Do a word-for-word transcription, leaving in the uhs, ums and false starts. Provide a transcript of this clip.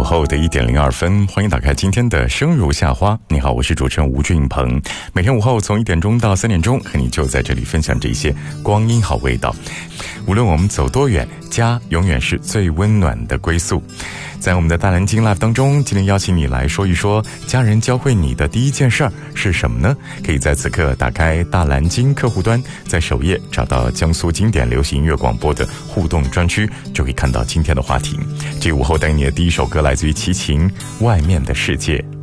后的一点零二分，欢迎打开今天的生如夏花。你好，我是主持人吴俊鹏。每天午后从一点钟到三点钟，和你就在这里分享这些光阴好味道。无论我们走多远，家永远是最温暖的归宿。在我们的大蓝鲸 Live 当中，今天邀请你来说一说家人教会你的第一件事儿是什么呢？可以在此刻打开大蓝鲸客户端，在首页找到江苏经典流行音乐广播的互动专区，就可以看到今天的话题。这午后带给你的第一首歌来自于齐秦，《外面的世界》。